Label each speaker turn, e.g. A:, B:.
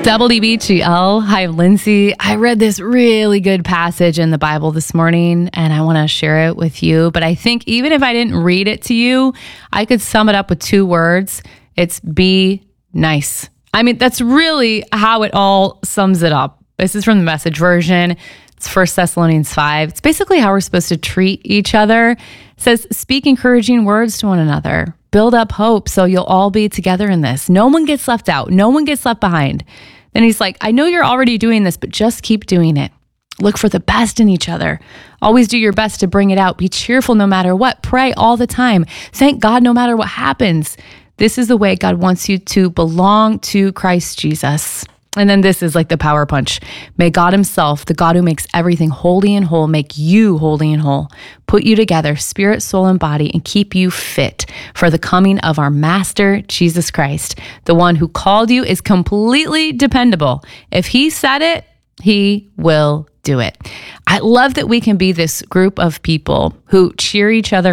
A: WBGL. Hi, I'm Lindsay. I read this really good passage in the Bible this morning, and I want to share it with you. But I think even if I didn't read it to you, I could sum it up with two words. It's be nice. I mean, that's really how it all sums it up. This is from the Message version. It's 1 Thessalonians 5. It's basically how we're supposed to treat each other. It says, speak encouraging words to one another. Build up hope so you'll all be together in this. No one gets left out. No one gets left behind. Then he's like, I know you're already doing this, but just keep doing it. Look for the best in each other. Always do your best to bring it out. Be cheerful no matter what. Pray all the time. Thank God no matter what happens. This is the way God wants you to belong to Christ Jesus. And then this is like the power punch. May God himself, the God who makes everything holy and whole, make you holy and whole, put you together, spirit, soul, and body, and keep you fit for the coming of our Master, Jesus Christ. The one who called you is completely dependable. If he said it, he will do it. I love that we can be this group of people who cheer each other